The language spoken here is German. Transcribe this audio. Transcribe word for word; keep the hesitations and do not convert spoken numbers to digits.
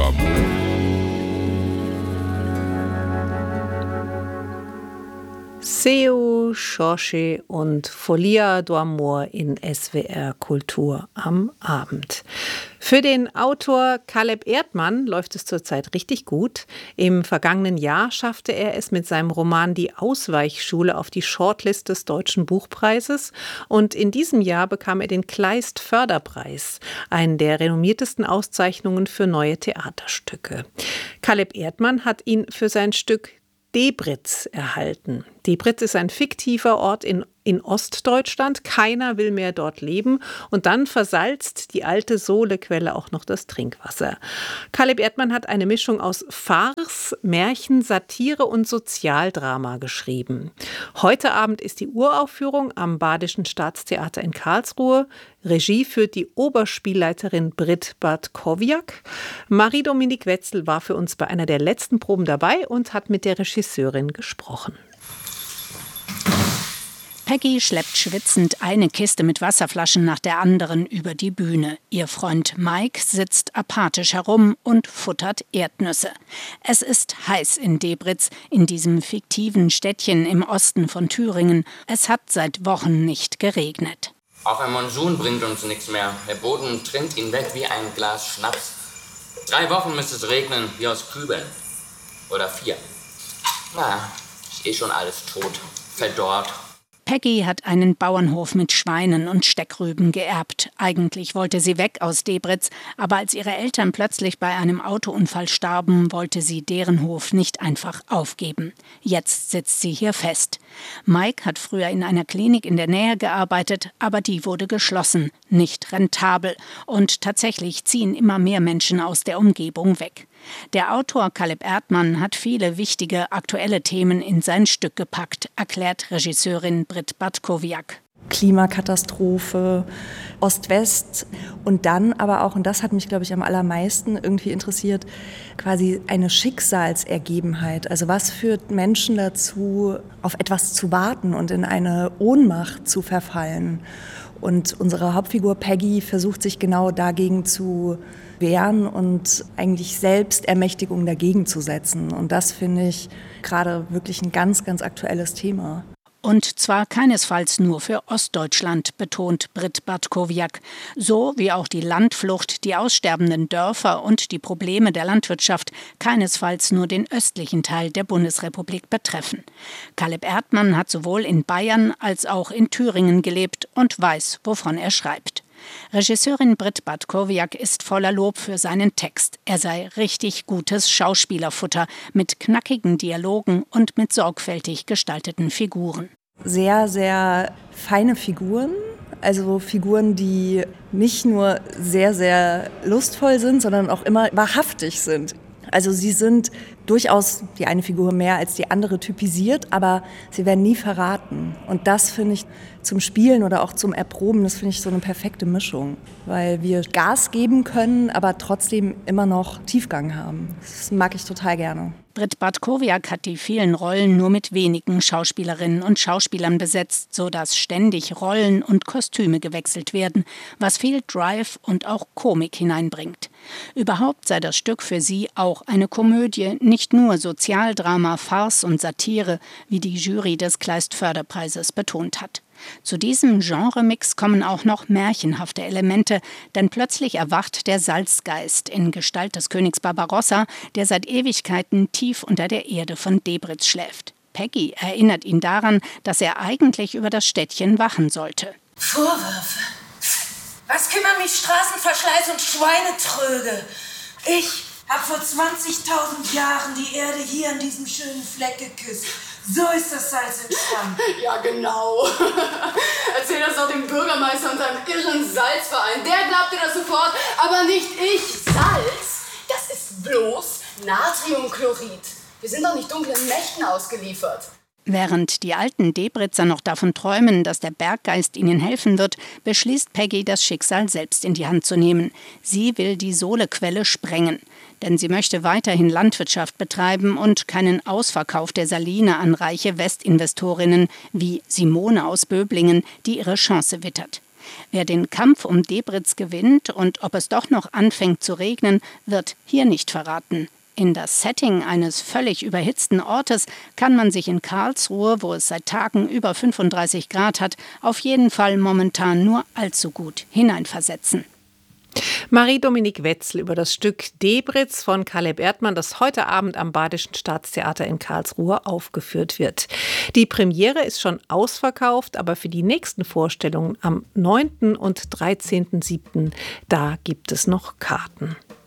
d'Amour. Seo, Schorsche und Folia d'Amour in S W R Kultur am Abend. Für den Autor Caleb Erdmann läuft es zurzeit richtig gut. Im vergangenen Jahr schaffte er es mit seinem Roman Die Ausweichschule auf die Shortlist des Deutschen Buchpreises. Und in diesem Jahr bekam er den Kleist-Förderpreis, einen der renommiertesten Auszeichnungen für neue Theaterstücke. Caleb Erdmann hat ihn für sein Stück Debritz erhalten. Debritz ist ein fiktiver Ort in, in Ostdeutschland. Keiner will mehr dort leben. Und dann versalzt die alte Sohlequelle auch noch das Trinkwasser. Caleb Erdmann hat eine Mischung aus Farce, Märchen, Satire und Sozialdrama geschrieben. Heute Abend ist die Uraufführung am Badischen Staatstheater in Karlsruhe. Regie führt die Oberspielleiterin Britt Bartkowiak. Marie-Dominique Wetzel war für uns bei einer der letzten Proben dabei und hat mit der Regisseurin gesprochen. Peggy schleppt schwitzend eine Kiste mit Wasserflaschen nach der anderen über die Bühne. Ihr Freund Mike sitzt apathisch herum und futtert Erdnüsse. Es ist heiß in Debritz, in diesem fiktiven Städtchen im Osten von Thüringen. Es hat seit Wochen nicht geregnet. Auch ein Monsun bringt uns nichts mehr. Der Boden trinkt ihn weg wie ein Glas Schnaps. Drei Wochen müsste es regnen, wie aus Kübeln. Oder vier. Na, ist eh schon alles tot, verdorrt. Peggy hat einen Bauernhof mit Schweinen und Steckrüben geerbt. Eigentlich wollte sie weg aus Debritz, aber als ihre Eltern plötzlich bei einem Autounfall starben, wollte sie deren Hof nicht einfach aufgeben. Jetzt sitzt sie hier fest. Mike hat früher in einer Klinik in der Nähe gearbeitet, aber die wurde geschlossen, nicht rentabel. Und tatsächlich ziehen immer mehr Menschen aus der Umgebung weg. Der Autor Caleb Erdmann hat viele wichtige, aktuelle Themen in sein Stück gepackt, erklärt Regisseurin Britt Bartkowiak. Klimakatastrophe, Ost-West und dann aber auch, und das hat mich, glaube ich, am allermeisten irgendwie interessiert, quasi eine Schicksalsergebenheit. Also was führt Menschen dazu, auf etwas zu warten und in eine Ohnmacht zu verfallen? Und unsere Hauptfigur Peggy versucht sich genau dagegen zu wehren und eigentlich Selbstermächtigung dagegen zu setzen. Und das finde ich gerade wirklich ein ganz, ganz aktuelles Thema. Und zwar keinesfalls nur für Ostdeutschland, betont Britt Bartkowiak. So wie auch die Landflucht, die aussterbenden Dörfer und die Probleme der Landwirtschaft keinesfalls nur den östlichen Teil der Bundesrepublik betreffen. Caleb Erdmann hat sowohl in Bayern als auch in Thüringen gelebt und weiß, wovon er schreibt. Regisseurin Britt Bartkowiak ist voller Lob für seinen Text. Er sei richtig gutes Schauspielerfutter mit knackigen Dialogen und mit sorgfältig gestalteten Figuren. Sehr, sehr feine Figuren. Also Figuren, die nicht nur sehr, sehr lustvoll sind, sondern auch immer wahrhaftig sind. Also sie sind durchaus die eine Figur mehr als die andere typisiert, aber sie werden nie verraten. Und das finde ich zum Spielen oder auch zum Erproben, das finde ich so eine perfekte Mischung. Weil wir Gas geben können, aber trotzdem immer noch Tiefgang haben. Das mag ich total gerne. Britt Bartkowiak hat die vielen Rollen nur mit wenigen Schauspielerinnen und Schauspielern besetzt, sodass ständig Rollen und Kostüme gewechselt werden, was viel Drive und auch Komik hineinbringt. Überhaupt sei das Stück für sie auch eine Komödie, nicht nur Sozialdrama, Farce und Satire, wie die Jury des Kleist-Förderpreises betont hat. Zu diesem Genremix kommen auch noch märchenhafte Elemente, denn plötzlich erwacht der Salzgeist in Gestalt des Königs Barbarossa, der seit Ewigkeiten tief unter der Erde von Debritz schläft. Peggy erinnert ihn daran, dass er eigentlich über das Städtchen wachen sollte. Vorwürfe? Was kümmern mich Straßenverschleiß und Schweinetröge? Ich habe vor zwanzigtausend Jahren die Erde hier an diesem schönen Fleck geküsst. So ist das Salz entstanden. Ja, genau. Erzähl das doch dem Bürgermeister und seinem irren Salzverein. Der glaubt dir das sofort, aber nicht ich. Salz, das ist bloß Natriumchlorid. Wir sind doch nicht dunklen Mächten ausgeliefert. Während die alten Debritzer noch davon träumen, dass der Berggeist ihnen helfen wird, beschließt Peggy, das Schicksal selbst in die Hand zu nehmen. Sie will die Sohlequelle sprengen, denn sie möchte weiterhin Landwirtschaft betreiben und keinen Ausverkauf der Saline an reiche Westinvestorinnen wie Simone aus Böblingen, die ihre Chance wittert. Wer den Kampf um Debritz gewinnt und ob es doch noch anfängt zu regnen, wird hier nicht verraten. In das Setting eines völlig überhitzten Ortes kann man sich in Karlsruhe, wo es seit Tagen über fünfunddreißig Grad hat, auf jeden Fall momentan nur allzu gut hineinversetzen. Marie-Dominique Wetzel über das Stück Debritz von Caleb Erdmann, das heute Abend am Badischen Staatstheater in Karlsruhe aufgeführt wird. Die Premiere ist schon ausverkauft, aber für die nächsten Vorstellungen am neunten und dreizehnten siebten da gibt es noch Karten.